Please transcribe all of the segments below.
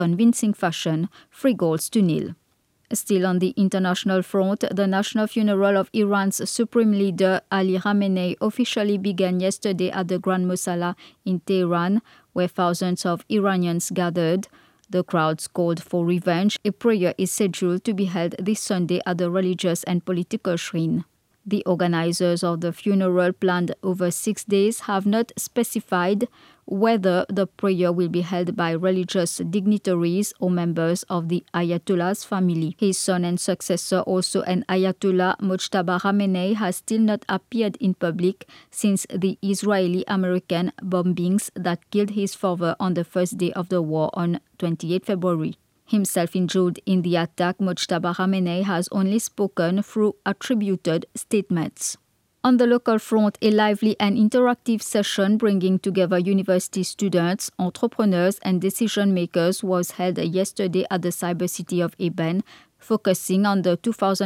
convincing fashion, 3-0. Still on the international front, the national funeral of Iran's supreme leader Ali Khamenei officially began yesterday at the Grand Mosala in Tehran, where thousands of Iranians gathered. The crowds called for revenge. A prayer is scheduled to be held this Sunday at the religious and political shrine. The organizers of the funeral, planned over 6 days, have not specified whether the prayer will be held by religious dignitaries or members of the Ayatollah's family. His son and successor, also an Ayatollah, Mojtaba Khamenei, has still not appeared in public since the Israeli-American bombings that killed his father on the first day of the war on 28 February. Himself injured in the attack, Mojtaba Khamenei has only spoken through attributed statements. On the local front, a lively and interactive session bringing together university students, entrepreneurs and decision-makers was held yesterday at the cyber city of Eben, focusing on the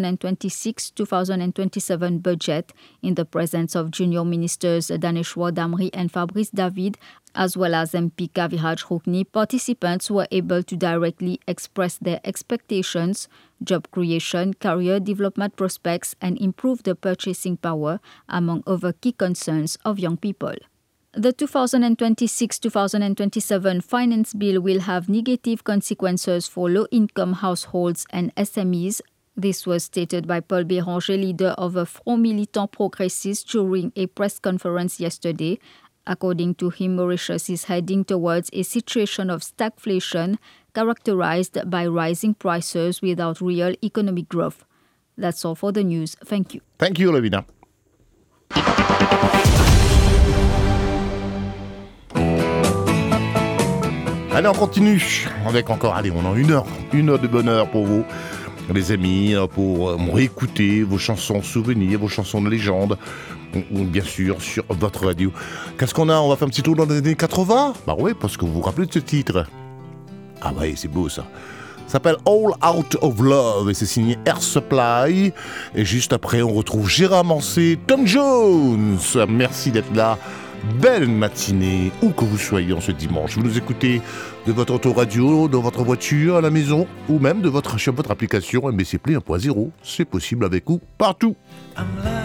2026-2027 budget in the presence of junior ministers Daneshwar Damri and Fabrice David, as well as MP Kaviraj Roukni. Participants were able to directly express their expectations, job creation, career development prospects, and improve the purchasing power, among other key concerns of young people. The 2026-2027 finance bill will have negative consequences for low-income households and SMEs. This was stated by Paul Béranger, leader of the Front Militant Progressiste, during a press conference yesterday. According to him, Mauritius is heading towards a situation of stagflation characterized by rising prices without real economic growth. That's all for the news. Thank you. Thank you, Lavina. Allez, on continue avec encore, on a une heure de bonheur pour vous, les amis, pour réécouter vos chansons souvenirs, vos chansons de légende, bien sûr, sur votre radio. Qu'est-ce qu'on a? On va faire un petit tour dans les années 80? Bah oui, parce que vous vous rappelez de ce titre. Ah ouais, c'est beau ça. Ça s'appelle All Out of Love et c'est signé Air Supply. Et juste après, on retrouve Gérard Manset, Tom Jones. Merci d'être là. Belle matinée, où que vous soyez en ce dimanche. Vous nous écoutez de votre autoradio, dans votre voiture, à la maison, ou même sur votre application MBC Play 1.0. C'est possible avec vous partout.